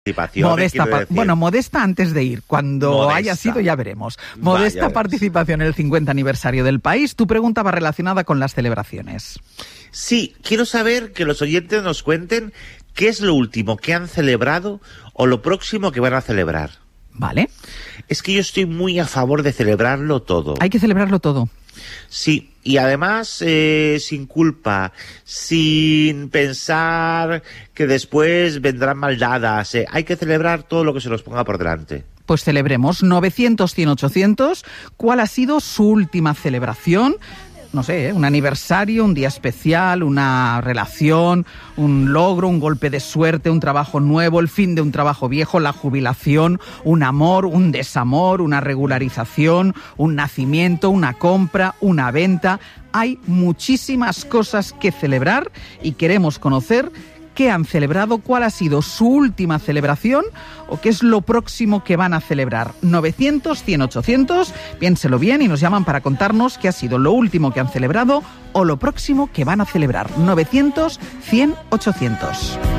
Modesta, bueno, modesta antes de ir. Cuando haya sido ya veremos. Modesta participación en el 50 aniversario del país. Tu pregunta va relacionada con las celebraciones. Sí, quiero saber que los oyentes nos cuenten qué es lo último que han celebrado o lo próximo que van a celebrar. Vale. Es que yo estoy muy a favor de celebrarlo todo. Hay que celebrarlo todo. Sí, y además sin culpa, sin pensar que después vendrán maldadas. Hay que celebrar todo lo que se nos ponga por delante. Pues celebremos 900, 100, 800. ¿Cuál ha sido su última celebración? No sé, un aniversario, un día especial, una relación, un logro, un golpe de suerte, un trabajo nuevo, el fin de un trabajo viejo, la jubilación, un amor, un desamor, una regularización, un nacimiento, una compra, una venta. Hay muchísimas cosas que celebrar y queremos conocer qué han celebrado, cuál ha sido su última celebración o qué es lo próximo que van a celebrar. 900, 100, 800, piénselo bien y nos llaman para contarnos qué ha sido lo último que han celebrado o lo próximo que van a celebrar. 900, 100, 800.